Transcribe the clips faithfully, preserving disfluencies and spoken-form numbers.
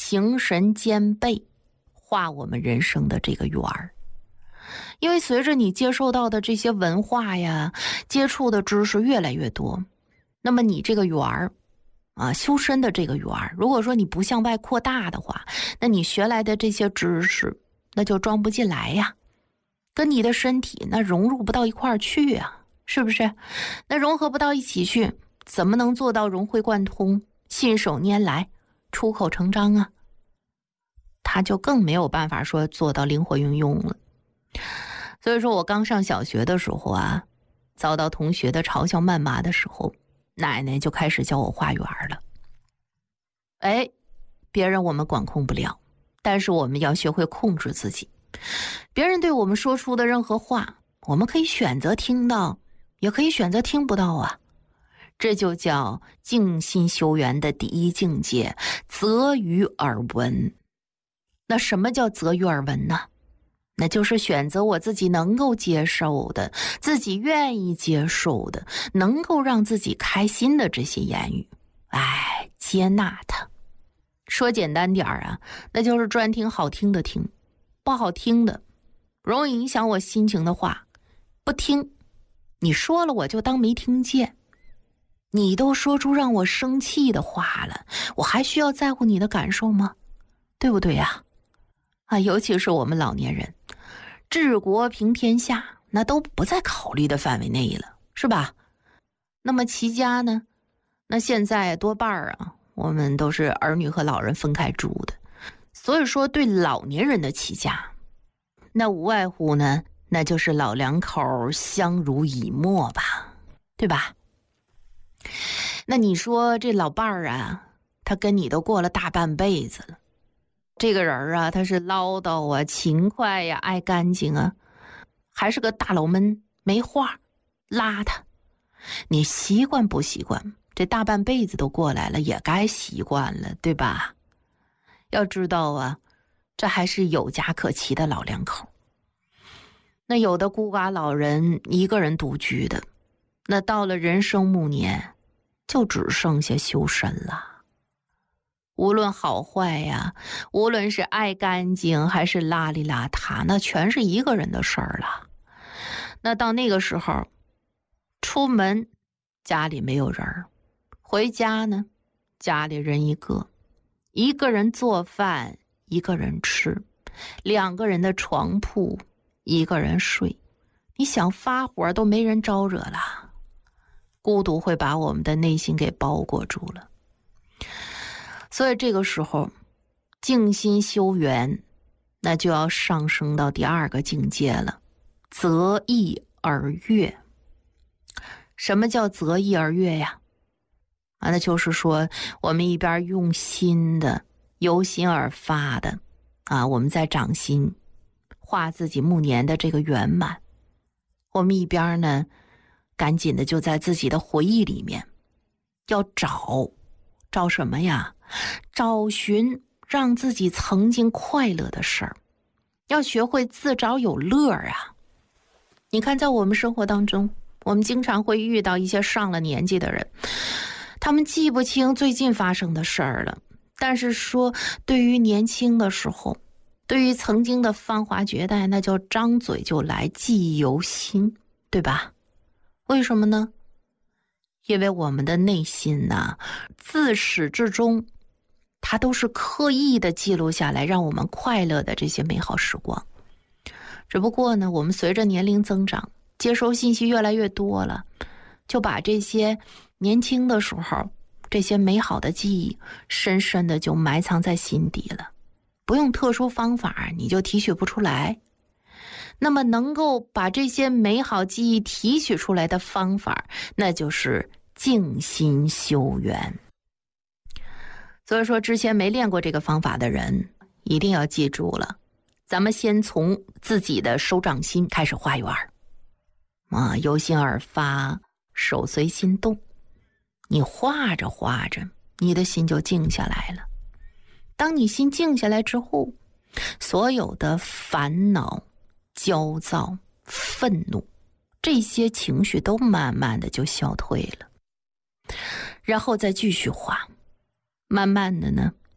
形神兼备，画我们人生的这个圆儿。因为随着你接受到的这些文化呀，接触的知识越来越多，那么你这个圆儿啊，修身的这个圆儿，如果说你不向外扩大的话，那你学来的这些知识那就装不进来呀，跟你的身体那融入不到一块儿去啊，是不是？那融合不到一起去，怎么能做到融会贯通、信手拈来、出口成章啊？他就更没有办法说做到灵活运用了。所以说我刚上小学的时候啊，遭到同学的嘲笑谩骂的时候，奶奶就开始教我画圆了。哎，别人我们管控不了，但是我们要学会控制自己。别人对我们说出的任何话，我们可以选择听到，也可以选择听不到啊。这就叫静心修圆的第一境界，择于耳闻。那什么叫择于耳闻呢？那就是选择我自己能够接受的，自己愿意接受的，能够让自己开心的这些言语，哎，接纳它。说简单点啊，那就是专听好听的听，不好听的，容易影响我心情的话，不听。你说了我就当没听见。你都说出让我生气的话了，我还需要在乎你的感受吗？对不对呀？啊，尤其是我们老年人，治国平天下那都不在考虑的范围内了，是吧？那么齐家呢？那现在多半啊，我们都是儿女和老人分开住的，所以说对老年人的齐家，那无外乎呢，那就是老两口相濡以沫吧，对吧？那你说这老伴儿啊，他跟你都过了大半辈子了，这个人啊，他是唠叨啊、勤快呀、爱干净啊，还是个大老闷、没话、邋遢，你习惯不习惯？这大半辈子都过来了，也该习惯了，对吧？要知道啊，这还是有家可齐的老两口。那有的孤寡老人一个人独居的，那到了人生暮年，就只剩下修身了。无论好坏呀，无论是爱干净还是邋里邋遢，那全是一个人的事儿了。那到那个时候，出门家里没有人，回家呢家里人一个，一个人做饭一个人吃，两个人的床铺一个人睡，你想发火都没人招惹了。孤独会把我们的内心给包裹住了。所以这个时候静心修圆，那就要上升到第二个境界了，择意而悦。什么叫择意而悦呀？啊，那就是说我们一边用心的由心而发的啊，我们在掌心画自己暮年的这个圆满，我们一边呢赶紧的就在自己的回忆里面要找找什么呀？找寻让自己曾经快乐的事儿，要学会自找有乐啊。你看在我们生活当中，我们经常会遇到一些上了年纪的人，他们记不清最近发生的事儿了，但是说对于年轻的时候，对于曾经的芳华绝代，那叫张嘴就来，记忆犹新，对吧？为什么呢？因为我们的内心啊，自始至终它都是刻意的记录下来让我们快乐的这些美好时光。只不过呢，我们随着年龄增长，接收信息越来越多了，就把这些年轻的时候这些美好的记忆深深的就埋藏在心底了，不用特殊方法你就提取不出来。那么能够把这些美好记忆提取出来的方法，那就是静心修圆。所以说之前没练过这个方法的人一定要记住了，咱们先从自己的手掌心开始画圆啊，由心而发，手随心动。你画着画着，你的心就静下来了。当你心静下来之后，所有的烦恼、焦躁、愤怒这些情绪都慢慢的就消退了，然后再继续画。慢慢的呢，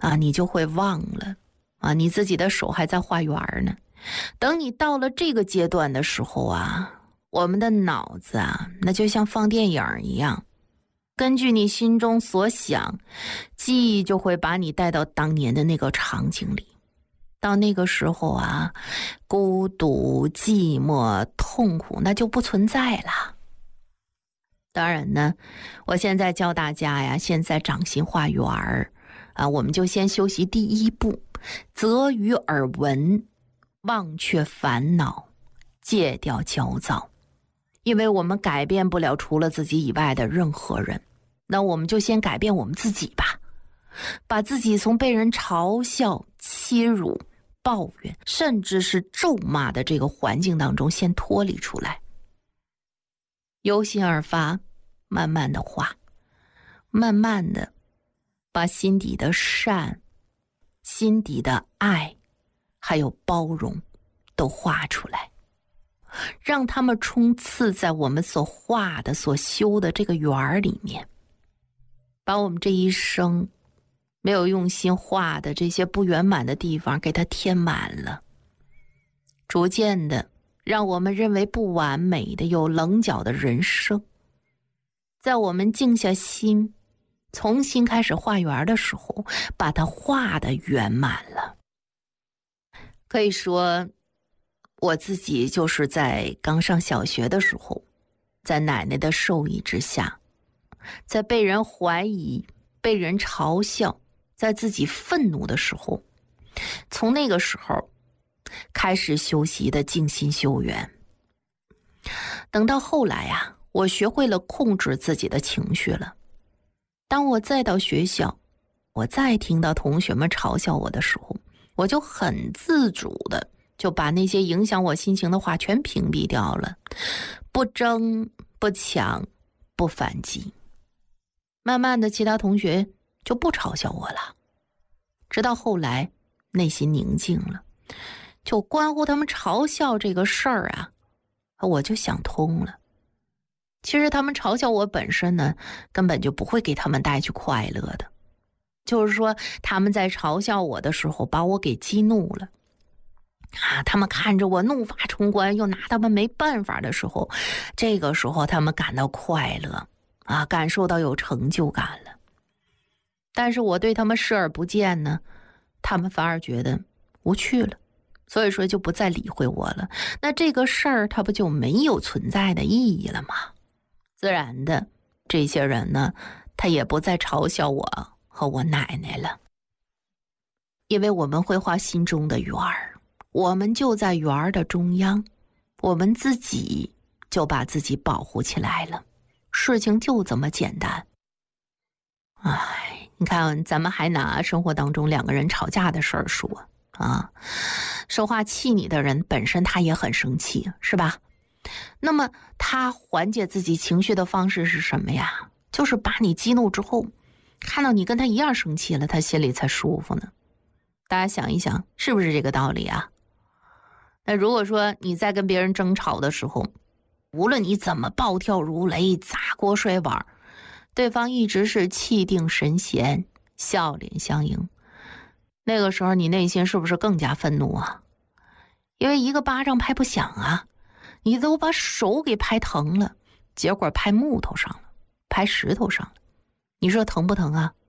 啊，你就会忘了啊，你自己的手还在画圆呢。等你到了这个阶段的时候啊，我们的脑子啊，那就像放电影一样，根据你心中所想，记忆就会把你带到当年的那个场景里。到那个时候啊，孤独、寂寞、痛苦那就不存在了。当然呢，我现在教大家呀，现在掌心画圆儿啊，我们就先修习第一步，择于耳闻，忘却烦恼，戒掉焦躁。因为我们改变不了除了自己以外的任何人，那我们就先改变我们自己吧，把自己从被人嘲笑、欺辱、抱怨，甚至是咒骂的这个环境当中先脱离出来。由心而发，慢慢的画，慢慢的把心底的善、心底的爱还有包容都画出来，让他们冲刺在我们所画的所修的这个圆儿里面，把我们这一生没有用心画的这些不圆满的地方给它填满了，逐渐的让我们认为不完美的有棱角的人生，在我们静下心重新开始画圆的时候，把它画得圆满了。可以说我自己就是在刚上小学的时候，在奶奶的授意之下，在被人怀疑、被人嘲笑，在自己愤怒的时候，从那个时候开始修习的静心修缘。等到后来啊，我学会了控制自己的情绪了。当我再到学校，我再听到同学们嘲笑我的时候，我就很自主的就把那些影响我心情的话全屏蔽掉了，不争不抢不反击。慢慢的其他同学就不嘲笑我了，直到后来内心宁静了，就关乎他们嘲笑这个事儿啊，我就想通了。其实他们嘲笑我本身呢，根本就不会给他们带去快乐的。就是说他们在嘲笑我的时候把我给激怒了啊，他们看着我怒发冲冠，又拿他们没办法的时候，这个时候他们感到快乐啊，感受到有成就感了。但是我对他们视而不见呢，他们反而觉得无趣了，所以说就不再理会我了。那这个事儿它不就没有存在的意义了吗？自然的，这些人呢，他也不再嘲笑我和我奶奶了。因为我们会画心中的圆儿，我们就在圆儿的中央，我们自己就把自己保护起来了。事情就这么简单。哎，你看咱们还拿生活当中两个人吵架的事儿说啊，说话气你的人本身他也很生气，是吧？那么他缓解自己情绪的方式是什么呀？就是把你激怒之后，看到你跟他一样生气了，他心里才舒服呢。大家想一想，是不是这个道理啊？那如果说你在跟别人争吵的时候，无论你怎么暴跳如雷、砸锅摔碗，对方一直是气定神闲、笑脸相迎，那个时候你内心是不是更加愤怒啊？因为一个巴掌拍不响啊，你都把手给拍疼了，结果拍木头上了，拍石头上了，你说疼不疼啊？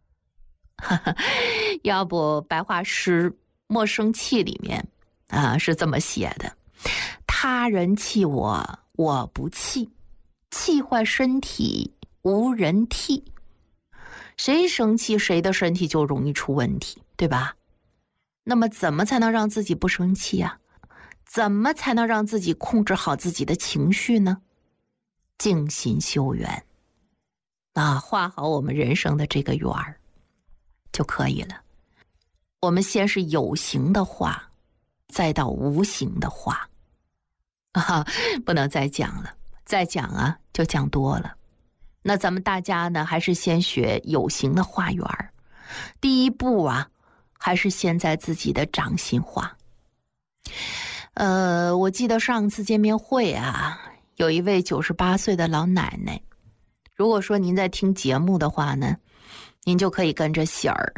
要不白话诗《莫生气》里面啊是这么写的：他人气我，我不气，气坏身体无人替。谁生气谁的身体就容易出问题，对吧？那么怎么才能让自己不生气啊？怎么才能让自己控制好自己的情绪呢？静心修缘啊，画好我们人生的这个圆儿就可以了。我们先是有形的画，再到无形的画啊，不能再讲了，再讲啊就讲多了。那咱们大家呢，还是先学有形的画圆儿。第一步啊，还是先在自己的掌心画。呃，我记得上次见面会啊，有一位九十八岁的老奶奶。如果说您在听节目的话呢，您就可以跟着喜儿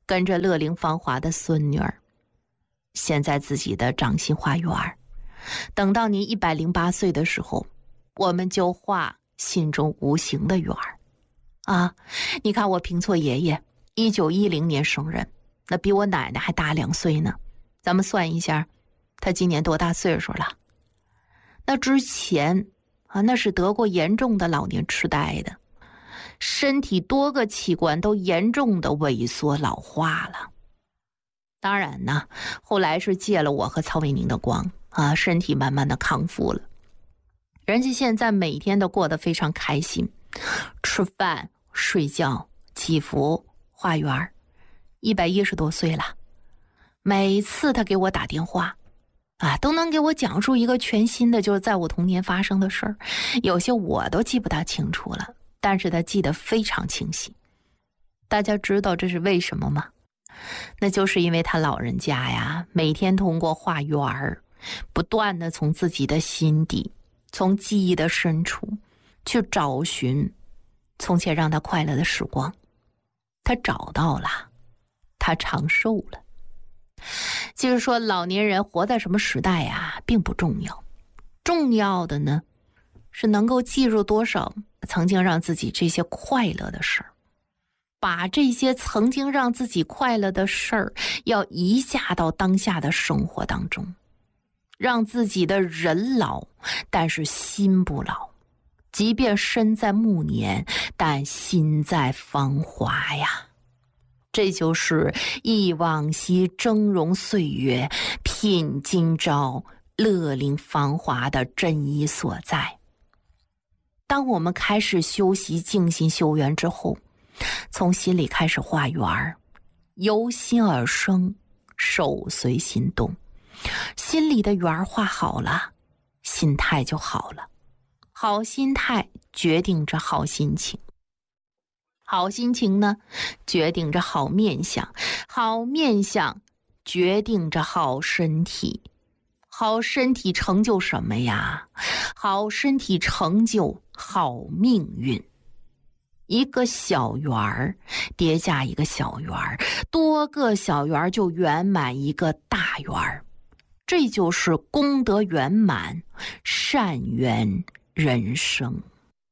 跟着乐龄芳华的孙女儿，现在自己的掌心花园。等到您一百零八岁的时候，我们就画心中无形的园儿啊！你看我平错爷爷一九一零年生人，那比我奶奶还大两岁呢。咱们算一下，他今年多大岁数了？那之前啊，那是得过严重的老年痴呆的，身体多个器官都严重的萎缩老化了。当然呢，后来是借了我和曹伟宁的光啊，身体慢慢的康复了。人家现在每天都过得非常开心，吃饭、睡觉、祈福、花园，一百一十多岁了。每次他给我打电话啊，都能给我讲述一个全新的，就是在我童年发生的事儿，有些我都记不大清楚了，但是他记得非常清晰。大家知道这是为什么吗？那就是因为他老人家呀，每天通过画园儿，不断的从自己的心底，从记忆的深处去找寻从前让他快乐的时光。他找到了，他长寿了。就是说老年人活在什么时代呀，并不重要，重要的呢是能够记住多少曾经让自己这些快乐的事儿，把这些曾经让自己快乐的事儿要移嫁到当下的生活当中，让自己的人老但是心不老，即便身在暮年但心在芳华呀。这就是忆往昔峥嵘岁月，品今朝乐龄芳华的真意所在。当我们开始修习静心修缘之后，从心里开始画圆，由心而生，手随心动，心里的圆画好了，心态就好了。好心态决定着好心情，好心情呢，决定着好面相，好面相决定着好身体，好身体成就什么呀？好身体成就好命运。一个小圆儿叠加一个小圆儿，多个小圆儿就圆满一个大圆儿，这就是功德圆满，善缘人生。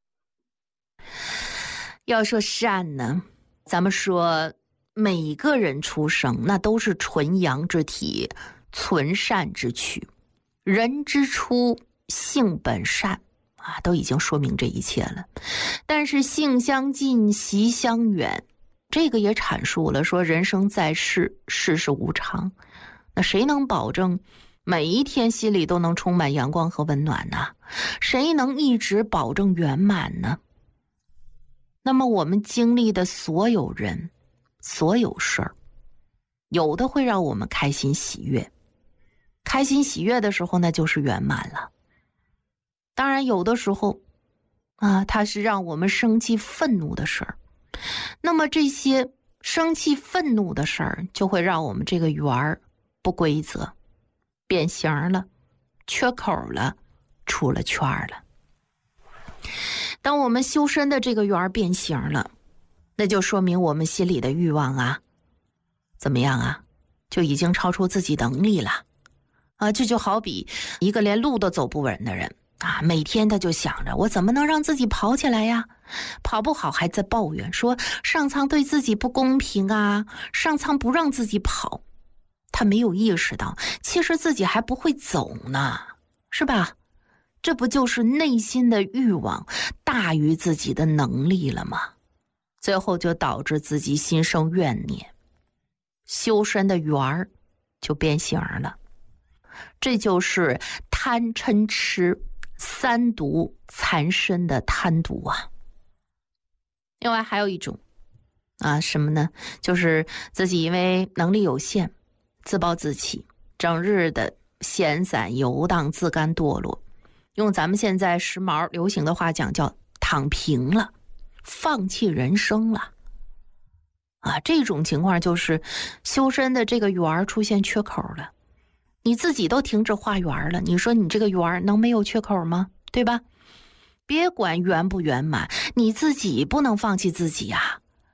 要说善呢，咱们说每个人出生那都是纯阳之体，存善之躯，人之初性本善啊，都已经说明这一切了。但是性相近，习相远，这个也阐述了说人生在世，世事无常，那谁能保证每一天心里都能充满阳光和温暖呢？谁能一直保证圆满呢？那么我们经历的所有人所有事儿，有的会让我们开心喜悦，开心喜悦的时候那就是圆满了。当然有的时候啊，它是让我们生气愤怒的事儿，那么这些生气愤怒的事儿就会让我们这个圆儿不规则，变形了，缺口了，出了圈了。当我们修身的这个圆儿变形了，那就说明我们心里的欲望啊，怎么样啊，就已经超出自己能力了啊！这就好比一个连路都走不稳的人啊，每天他就想着我怎么能让自己跑起来呀？跑不好还在抱怨说上苍对自己不公平啊，上苍不让自己跑。他没有意识到，其实自己还不会走呢，是吧？这不就是内心的欲望大于自己的能力了吗？最后就导致自己心生怨念，修身的缘儿就变形了。这就是贪嗔痴三毒缠身的贪毒啊。另外还有一种啊，什么呢？就是自己因为能力有限，自暴自弃，整日的闲散游荡，自甘堕落。用咱们现在时髦流行的话讲，叫躺平了，放弃人生了啊！这种情况就是修身的这个圆出现缺口了，你自己都停止画圆了，你说你这个圆能没有缺口吗？对吧？别管圆不圆满，你自己不能放弃自己啊！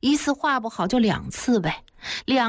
一次画不好就两次呗，两